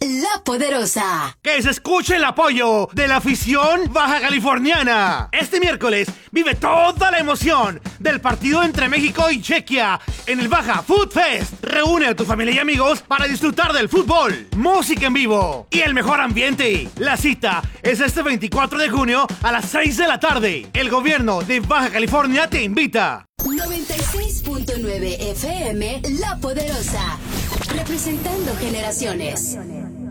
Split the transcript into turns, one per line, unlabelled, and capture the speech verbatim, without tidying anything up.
La Poderosa.
Que se escuche el apoyo de la afición baja californiana. Este miércoles vive toda la emoción del partido entre México y Chequia en el Baja Food Fest. Reúne a tu familia y amigos para disfrutar del fútbol, música en vivo y el mejor ambiente. La cita es este veinticuatro de junio a las seis de la tarde. El gobierno de Baja California te invita.
noventa y seis punto nueve F M, La Poderosa. Representando generaciones.